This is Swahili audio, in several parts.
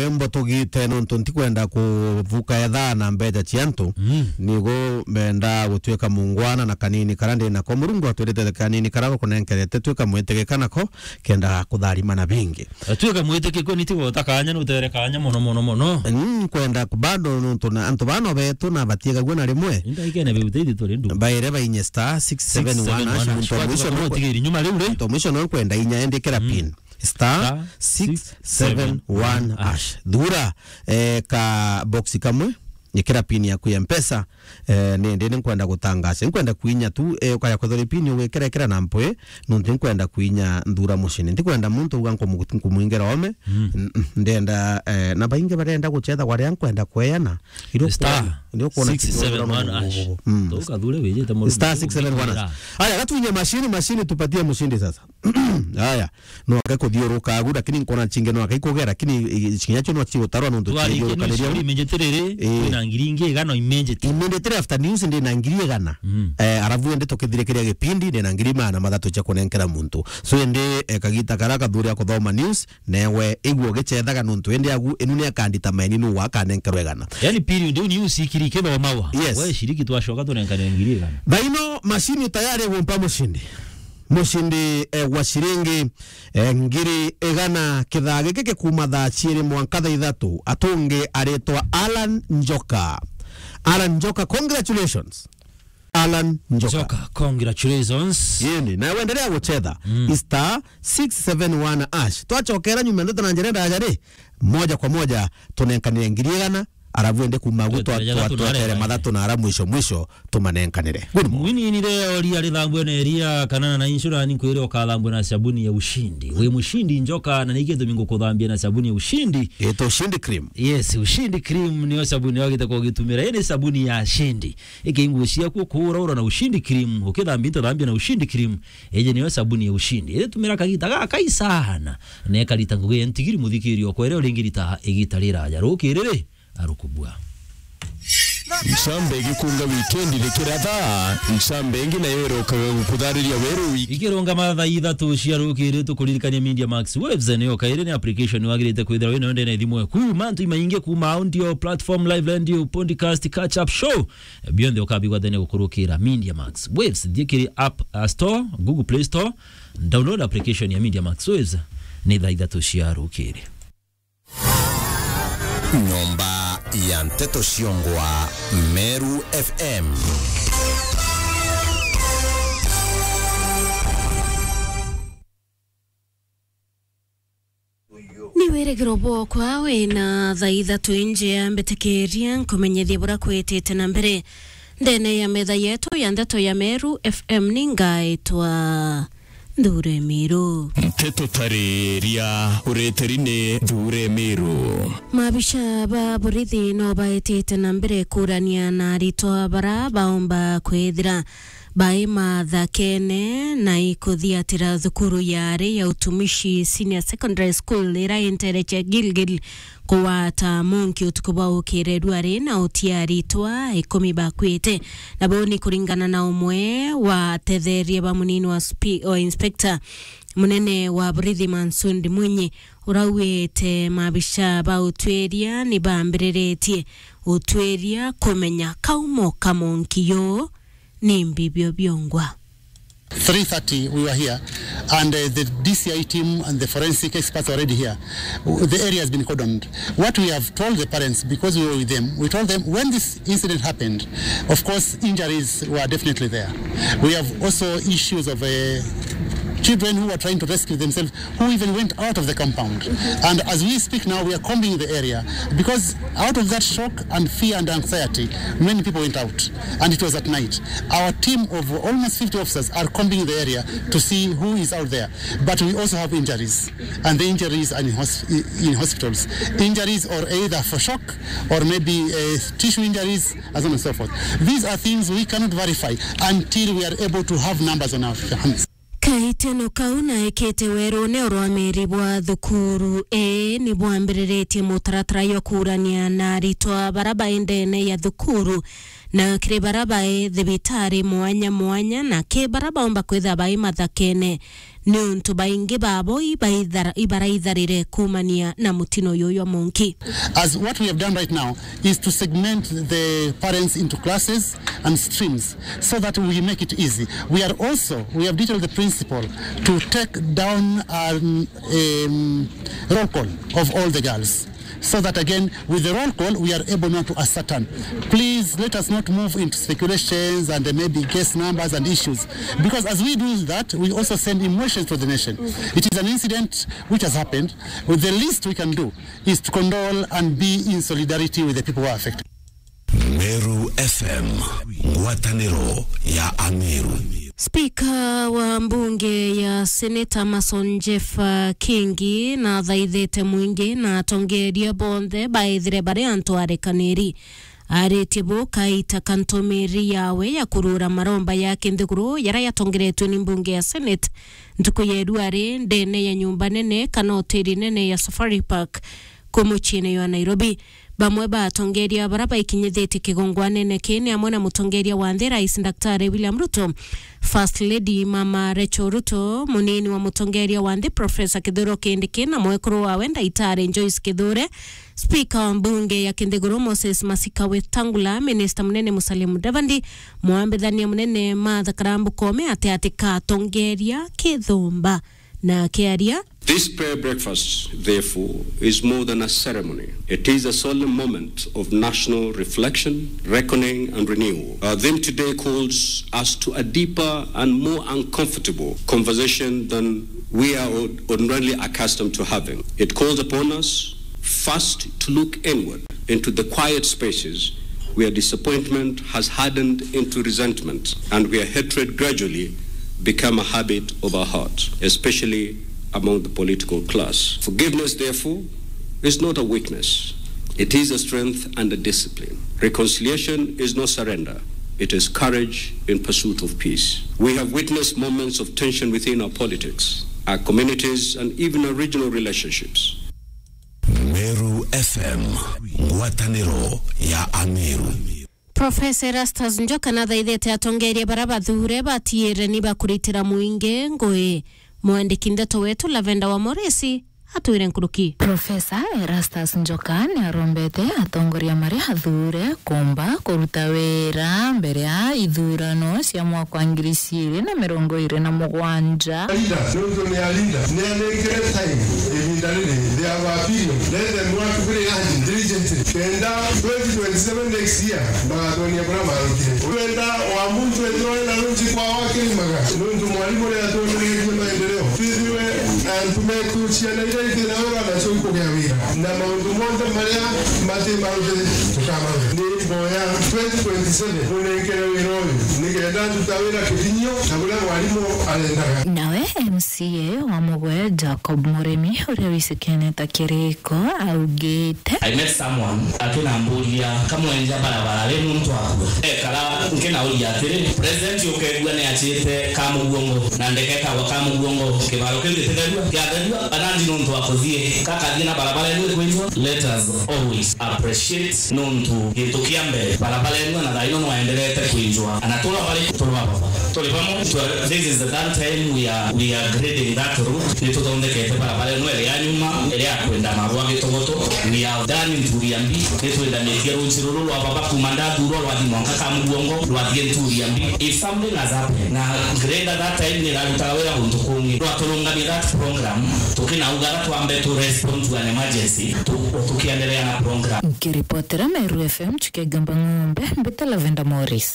urembo tugite no ntunti kwenda kuvuka etha na mbeja ciantu nigo menda gutweka mungwana na kanini karande na ko murungu atwirete kanini karako kunenkerete tweka mwitegekana ko kenda kutharima na bingi tweka mwitegeko nitigo takanya no terekanya mono kwenda kubado no tuna antu bano betu na batiega gwana rimwe indikene beutedi torendu baire ba star 671 tomisho no kwenda inya endekera pin star 671 hash dura ka boxi kamwe nyekera pin ya ku M-Pesa nende nkwenda gutangaza nkwenda kuinya tu ukaya kwathori pin ugekera na mpwe nunti nkwenda kuinya ndura mushini ndikwenda muntu uganko muingera ome ndenda na bainge barenda guchetha gwari nkwenda kweyana ndio kuona 671 hash toka dure wejeta mu star 671 haya gatuinya mashini tupatie mushindi sasa haya no akakudhiuruka agu lakini nkona chinge no akaikogera lakini chinyacho no chigotarwa nuntu chigokaneria imenjeterere na ngiringe gano imenjeterere after news ndi na ngirie gana aravu ende tokithirekeria gipindi ndi na ngirima na mathatu cha kunenkera muntu so ende kagita karaka dhuri akuthoma news newe igwo gichethaga nuntu ende agu enuni akandita maini nu wakanenkerwe gana yani period news ikirike ba mawa wewe shiriki twashoka tunenkana ngirie gana baino mashini tayari gumpa mushindi wa shiringi ngiri egana kithage keke kuma tha chiri mwankatha ithatu atunge aretwa Alan Njoka. Congratulations Alan Njoka, congratulations yeni na wendelea guchetha star 671 hash twachokera nyuma ndo tunanjerenda ajari moja kwa moja tunenkanire ngiri egana aravuende kumagutwa twatere mathatu na ara mwisho tumanenkanire mwini ni leo ria lithambwe na ria kanana na insurance kwire okathambwe na sabuni ya ushindi we mushindi Njoka na nige domingo kuthambia na sabuni ya ushindi eto ushindi cream yes ushindi cream niyo sabuni yagite ko gitumira ene sabuni ya shindi ikingushia kukura na ushindi cream ukithambia thambia na ushindi cream eje niyo sabuni ya ushindi ile tumira kagita kaisana ne kalita nguye ntigiri muthikiri okwere olingirita igitarira aja rukirire arukubwa Nshambe gikunga weekend lekiratha nshambe ngi na yero kuthariria weru ikironga matha ithatu ciarukire tukuririkania Media Max Waves niyo kaire ni application wagirite kwithira wino ndene ithimwe ku mantu imainge kuma audio platform live radio podcast catch up show beyond okabigwa thene gukurukira Media Max Waves dikiri app store Google Play Store download application ya Media Max Waves ni tha ithatu ciarukire Nyomba ya Nteto Shiongwa Meru FM Niwere girobo kwawe na tha ithatu nje ya mbetekeria nkumenyethia bura kwetete na mbere ndene ya metha yetu ya Nteto ya Meru FM ningaitwa Dure Miru Nteto tareria ureterine Dure Miru mabisha ba burithi no baetete na mbere kurania na ritoa bara baomba kwethira baima thakene na ikuthiatira thukuru yare ya utumishi senior secondary school ira intereche Gilgil kuwata munki utukuba ukirerware na utiaritwa ikomi bakwete na boni kuringana na umwe wa tetheria ba munini wa inspector munene wa burithi Mansundi Mwinyi urawete mabisha ba utweria ni bambiriretie utweria kumenya kaumo kamonkiyo ni mbibyo byongwa 3:30 we were here and the DCI team and the forensic experts are already here. The area has been cordoned. What we have told the parents, because we were with them, we told them when this incident happened, of course injuries were definitely there. We have also issues of children who were trying to rescue themselves, who even went out of the compound. And as we speak now, we are combing the area because out of that shock and fear and anxiety, many people went out, and it was at night. Our team of almost 50 officers are combing the area to see who is out there. But we also have injuries, and the injuries are in hospitals. Injuries or either for shock or maybe tissue injuries, and so on and so forth. These are things we cannot verify until we are able to have numbers on our hands. Kaiteno kauna ekete wero neuro ameribwa thukuru ni bwambiriretie mutaratara yo kurania na ritwa baraba indene ya thukuru na kire baraba thibitari mwanya na ke baraba omba kwitha bai mathakene ni untu baingi babo ibaraitharire kumania na mutino yoyo monki. As what we have done right now is to segment the parents into classes and streams so that we make it easy. We have detailed the principle to take down roll call of all the girls. So that again, with the roll call, we are able now to ascertain. Please let us not move into speculations and maybe guess numbers and issues. Because as we do that, we also send emotions to the nation. It is an incident which has happened. Well, the least we can do is to condole and be in solidarity with the people who are affected. Meru FM, ngwataniro ya Ameru. Speaker wa mbunge ya Senator Mason Jeff Kingi na thaithite mwingi na tongeria bonthe baithire bari antu arekaniri aretibo kaita kantomeri yawe ya kurura maromba ya Kinthiguru yara yatongeretwe ni mbunge ya Senate ntuku yeru ari ndene ya nyumba nene kana hoteli nene ya Safari Park kumuchine ya Nairobi. Bamwe batongeria baraba ikinyithite kigongwane neke ni amwe na mutongeria wa nthi Rais Daktari William Ruto, First Lady Mama Rachel Ruto, munini wa mutongeria wa nthi Professor Kithure Kindiki na mwekuru wa wenda Itare Joyce Kithure, Speaker wa mbunge ya Kinthiguru Moses Masika Wetangula, Minister munene Musalia Mudavadi, mwambithania munene Martha Karamba Koome ati katongeria kithumba na kiaria. This prayer breakfast, therefore, is more than a ceremony. It is a solemn moment of national reflection, reckoning, and renewal. Our theme today calls us to a deeper and more uncomfortable conversation than we are ordinarily accustomed to having. It calls upon us first to look inward into the quiet spaces where disappointment has hardened into resentment and where hatred gradually become a habit of our hearts, especially among the political class. Forgiveness, therefore, is not a weakness. It is a strength and a discipline. Reconciliation is not surrender. It is courage in pursuit of peace. We have witnessed moments of tension within our politics, our communities, and even our regional relationships. Meru FM, ngwataniro ya Ameru. Professor Erastus Njoka na thaithite atongeria baraba thure batiire ni bakuritira muinge ngwe mwandiki ndeto wetu Lavenda wa Moresi atwire nkuruki. Professor Erastus Njoka ni arombete atongoria mari hathure komba kuruta wera mbere ya ithurano cia mwaka wa 2027. Nawe MCA wa Mugwe Jacob Muremi uria wisikene ta kiriko augite I met someone akinambulia kama wenja barabara we muntu wako kala nkena ulia atiri president yokegwa ne achite kama ugongo na ndekeka wa kama ugongo kibaro kende tendwa kiadadwa anandi muntu wako zie kaka dina barabara ile kwinzo. Let us always appreciate nuntu gitukia mbele barabara ile na daino no endelee kwinjwa anatola bali kutola baba tolipamo. This is the third time we are grading that route ni tutondeke barabara ile ya nyuma ile ya kwenda marwa gitogoto we are done in Turiambi neto enda nekero nchiruru wa baba kumanda duro wa dimonga kama mugongo wa die Turiambi. If something has happened na grade that time ni la utawera untukungi wa tolonga ni that program tukina ugara tuambe to respond to an emergency tukiendelea na program. Kiripotera Meru FM chikegamba ngombe mbeta Lavenda Morris.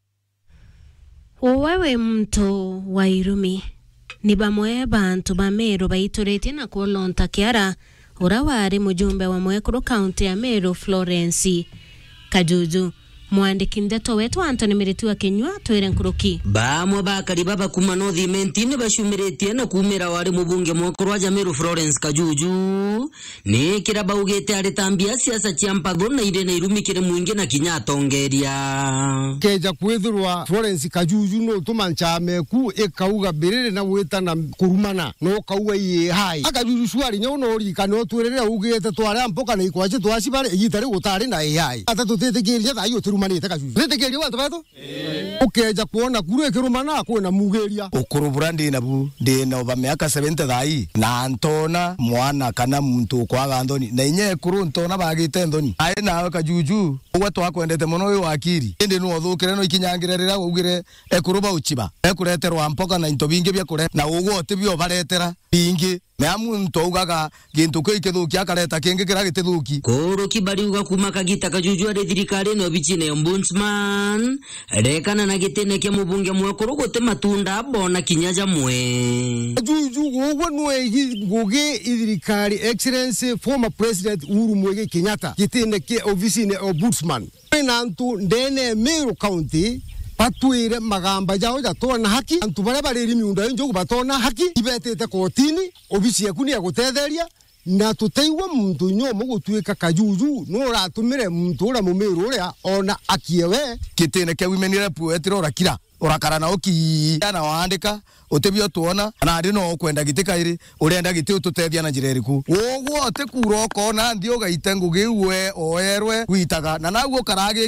Wewe mto wa Irumi ni bamwe bantu ba Meru baiturete na kuolonta kiara ura wari mujumbe wa Mwekuru County ya Meru Florence Kajuju. Mwandiki ndeto wetu Anthony Miritua Kenywa twire nkuruki. Bamwe bakari baba kuma North Mentine bashumiretie na kumira wari mubunge Mwekuru wa Meru Florence Kajuju ni kira baugete aritambia siasa cia mpatho na irene irumikire mwingi na kinya atongeria keja kwithirwa Florence Kajuju no tumanchame ku ekauga birire na gwitana kurumana no kauga ye hai akajuju swari nyono ri kana twirire ugete tware ampoka na ikwaje twacibare igitare gutari na ai atatu tetegeria thayo irumanite kajuju ritekeria wantu beto ukeja kuona kuru ikirumana kwina mugeria ukurubura ndi nabu ndi na over miaka 70 thai na ntona mwana kana muntu kwaga ndoni na inye kuru ntona bagite ndoni ai nawe kajuju uwe twakwendete muno uyu wakiri ndi nu othukire no ikinyangirerera ugire ekuruba uchiba ekureterwa mpoka na into bingi bya kure na ugo tibyo baretera bingi meamu ntougaga gintu kikithuki akareta kingi kira gitithuki koro kibari uga kuma kagita kajuju ari thirikari no bichine ombudsman rekana na gitene kya mubunge mwakoro gote matunda bona kinyaja mwe juju ugo nwe ngugi thirikari excellency former president Uhuru Muigai Kenyatta gitene ke office ombudsman na ntu ndene Meru County patuire magamba jao jatona haki antu bare bare miunda njogu batona haki ibetete kotini obisi yakuni ya gutetheria na tuteiwa muntu nyomo gutuika kajuju no ratumire muntu ura mumiru ria ona akiewe kitene ke women rep etiro rakira urakara na oki na waandika utebio tuona na ndi no kwenda gitika iri urenda giti ututethia na njireriku wogo te kuroko na ndio gaite ngugi we oerwe gwitaga na naguo karage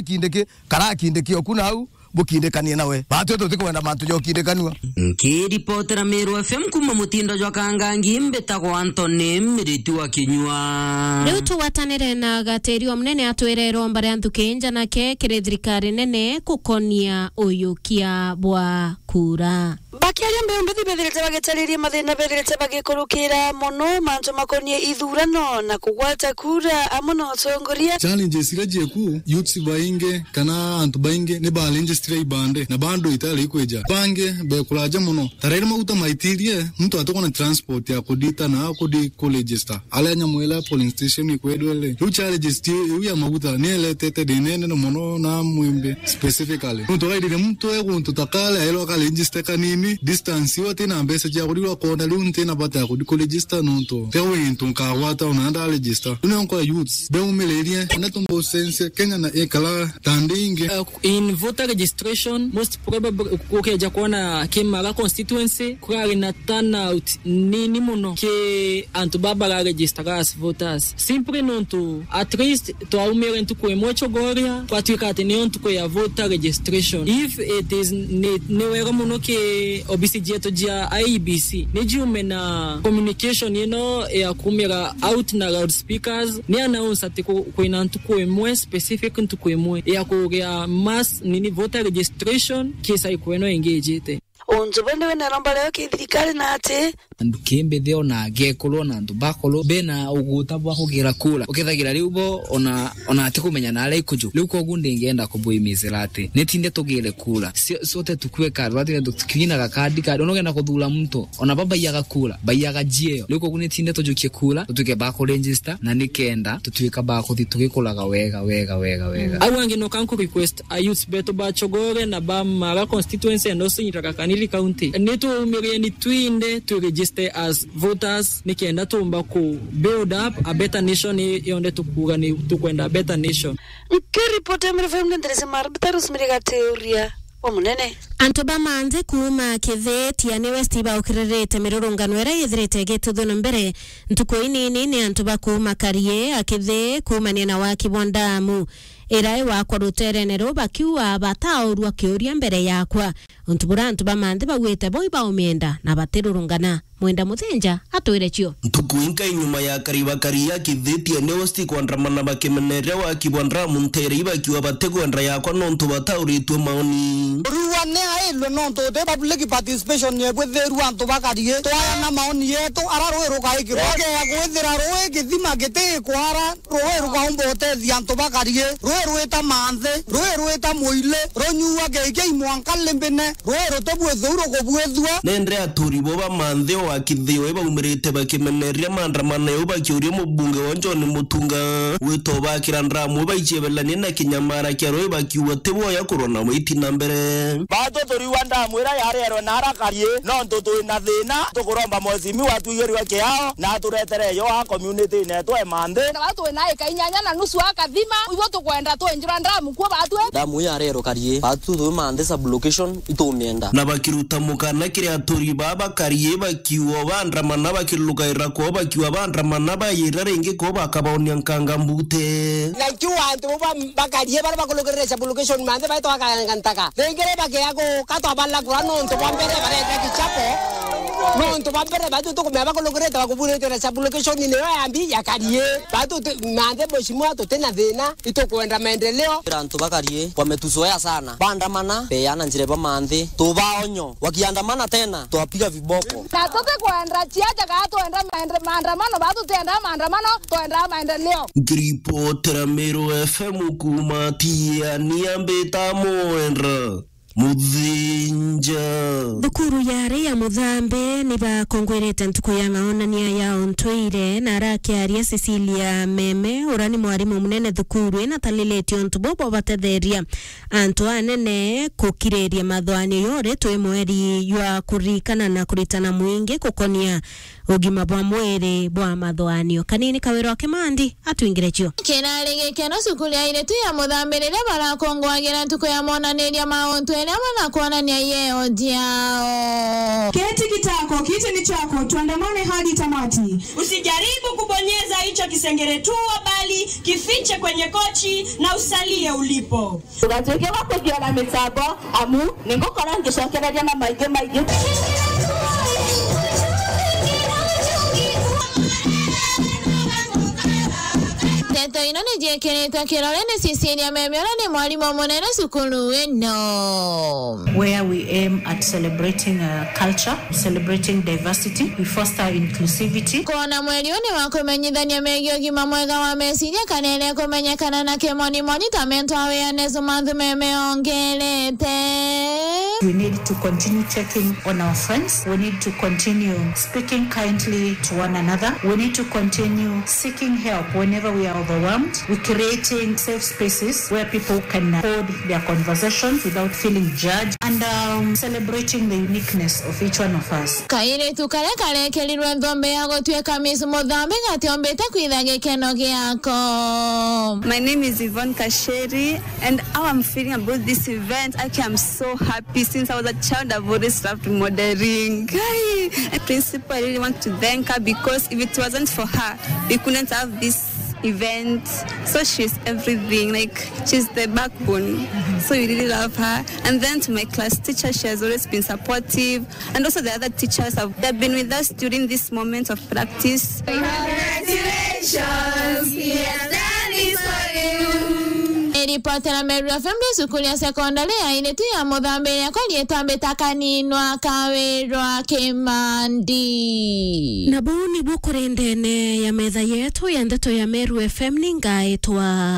kindiki okunau bukindekanie nawe batu tutikwenda mantu jo kindekanwa nkiripotera Meru FM kuma mutindo jwa kangangi mbetagwo Anthony Miritu wa Kinyua riu tuwatanire na gaterio mnene atwirero mbare anthukinja nake kiri thirikari nene kukonia uyukia bwa kura bakiaria mbe mbithibethirite bagitaririe mathina bethirite bagikurukira muno mantu makonie ithurano na kugwata kura amuno tongoria challenges irajeku youths bainge kana antu bainge ne balenje stray bande na bando itali ikweja bange be kulaja muno tarere mauta maitirie mtu atokona transport ya kudita na kudi colleges ta alanya mwela polling station ikwedwele lu challenges ti ya mauta ne letete denene no muno na mwembe specifically mtu gaidire mtu eguntu takala elo kalenje stekanini distance yote na mbesa ja kudiwa kona lunte na bata kudi colleges ta nonto tewe ntunka wata unanda register unonko youths be umeleria na tumbo sense Kenya na ekala tandinge in voter registration most probably kukeja kuona Kimara constituency kurari na turnout nini muno ke antu baba register as voters simply nonto at least to aumere ntuko emocho goria kwatwikate ne ntuko ya voter registration if it is newera muno ke obcg yeto jia IEBC nejume na communication ya kumira out na loudspeakers ni announce ati kuina ntuko emwe specific ntuko emwe ya kuria mass nini voter registration kisa ikweno engagete onzo bende wena ramba leo ki thirikari na ati andu kimbe thio na gekolo na andu bakolo bena uguta bwa kugira kula ukithagira riu bo ona ati kumenya na ale ikuju riu ko gunde ngenda kubuimizira ati netinde tugire kula sote tukwe kadi wati tukina ga kadi onogenda kuthula muntu ona baba yaga kula bayaga jieo riu ko gune tinde tujukie kula tutuke ba ko register na nikenda tutuika ba ko thitugikulaga wega awange no kanku request a youth beto ba chogore na ba Mara constituency and also Kanili county neto umirieni twinde to register as voters nikenda tumba ku build up a better nation yonde tukuga ni tukwenda better nation nkiripote mrefemu nderese marbitarus miriga teoria omunene antoba manze kuma ketheti ya West ba ukirerete mirurungano era yithirite gituthuno mbere ntuko inini ni antoba kuma karie akithe kuma ni na waki bondamu erai wakwa ruterenero bakiwa bataurwa kiuria mbere yakwa untubura antoba manze bagwete boy baumenda na batirurungana mwenda muthenja atwire cio ntukuinka inyuma ya kariba karia kitheti ya West kwandramana bakimenera wakibondra muntere ibakiwa bategwandra yakwa nontu batauritwe maoni ruwane ailo nontu de public participation ye bwetheru antu bakarie twaya na maoni yetu araroero kaikiro ke gwethira roe githima gite kwara roe rugaumbo te antu bakarie roe eta manthe roe eta muile ronyua gege imwankalle mbene roe rotobwethuru kobwethua nendre aturi boba manthe wa kithio eba umirite bakimeneria mandramana yo bakiuria mubunge wonjo ni mutunga wito bakirandra mu baichebelani na kinyamara kya roe bakiwa tebo ya corona mwiti nambere bato tori wanda mwira yarero nara karie no ntoto na thina tukuromba mwezimi watu igeriwa kiao na turetere yo a community ne to emande na watu na ikainyanya na nusu akathima ibo tukwenda tuenda twenjira ndamu kwa batwe damu ya rero karie batu tu mande sublocation itumienda na bakiruta mukana kiria tori baba karie bakiwa bandramana bakilugaira ko bakiwa bandramana bayirarenge ko bakabaonia nkanga mbute na chuwa ntu bakarie bara bakulugere sublocation mande baito akangantaka dengere bakiago kato balla kurano ntu bambere bare kichapo no ntu bambere batu to kumeba bakulugere bakubure to sublocation ni yambi yakarie batu mande boshimwa to tena thina itokwenda maendeleo rantu bakarie wametuzoea sana bandamana peana njire ba mande tubaonyo wakiandamana tena tuwapiga viboko na tote kwenda chiaja ka tuenda maandamano batu tenda maandamano tuenda maendeleo Gripotera Mero FM kumatia niambeta moenra Muthinja thukuru yare ya Muthambe ni bakongwerete ntuku ya maonania ya ontweire na arakiaria Cecilia Meme urani mwarimu munene thukuru ina taliletio ntubobo batetheria antu anene kukireria mathwani yore twi mweri ywa kurikana na kuritana mwingi kukonia ugima bwa mwere bwa mathwanio kanini kawero Kimandi atwingirecho kinari gikeno cukuru ya iretu ya Muthambe rire barakongwagira ntuku ya maonania maontweire na kuonania yeo diao. Keti kitako, kiti ni chako, tuandamane hadi tamati. Usijaribu kubonyeza hicho kisengeretua bali kifiche kwenye kochi na usalie ulipo. Tukatuke wako kiona mitambo amu ningokora ngishokereria na maige. Teto ino ni jekereta kirole ni Cecilia Meme ni mwalimu munene sukulu eno. Where we aim at celebrating culture, celebrating diversity, we foster inclusivity. Kona mweli uni wakumenyithania megio gima mwega wa mesiria kanene kumenyekana na kimoni tamento awareness month Meme ongelete. We need to continue checking on our friends. We need to continue speaking kindly to one another. We need to continue seeking help whenever we are overwhelmed. We're creating safe spaces where people can hold their conversations without feeling judged and celebrating the uniqueness of each one of us. Kaire tukale kale kelirwe ndombe yago tuweka misu Muthambe gatiombe takwitha gikeno giako. My name is Yvonne Kasheri and how I'm feeling about this event. I'm so happy. Since I was a child, I've always loved modeling. And principal, I really want to thank her because if it wasn't for her, we couldn't have this event. So she's everything, like she's the backbone. So we really love her. And then to my class teacher, she has always been supportive. And also the other teachers they've been with us during this moment of practice. Congratulations, yes, that is for you. Ripotera Meru FM sukulu ya sekondari ya iletu ya Muthambe ya kwali tambeta kaninwa Kawero Kimandi. Nabuni bukurendene ya metha yetu ya ndeto ya Meru FM ningaitwa